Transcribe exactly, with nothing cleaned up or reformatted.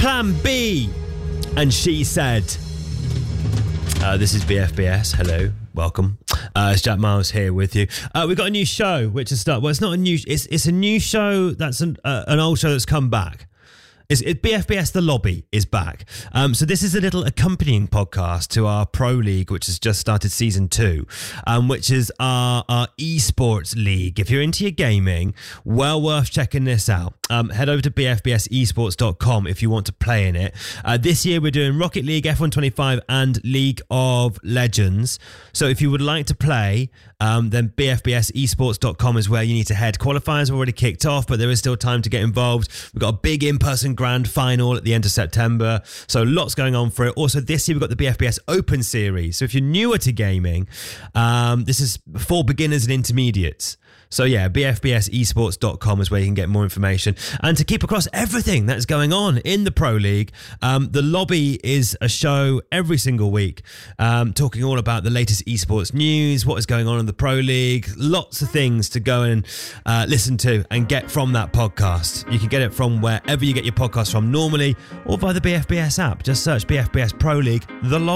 Plan B. And She Said. Uh, this is B F B S. Hello. Welcome. Uh, it's Jack Miles here with you. Uh, we've got a new show, which is start. Well, it's not a new. It's it's a new show. That's an uh, an old show that's come back. It's, it, B F B S The Lobby is back. Um, so this is a little accompanying podcast to our Pro League, which has just started season two, um, which is our, our esports league. If you're into your gaming, well worth checking this out. Um, head over to b f b s esports dot com if you want to play in it. Uh, this year we're doing Rocket League, F one twenty-five and League of Legends. So if you would like to play, um, then b f b s esports dot com is where you need to head. Qualifiers have already kicked off, but there is still time to get involved. We've got a big in-person grand final at the end of September. So lots going on for it. Also this year we've got the B F B S Open Series. So if you're newer to gaming, um, this is for beginners and intermediates. So yeah, b f b s esports dot com is where you can get more information. And to keep across everything that's going on in the Pro League, um, The Lobby is a show every single week, um, talking all about the latest esports news, what is going on in the Pro League, lots of things to go and uh, listen to and get from that podcast. You can get it from wherever you get your podcast from normally, or via the B F B S app. Just search B F B S Pro League, The Lobby.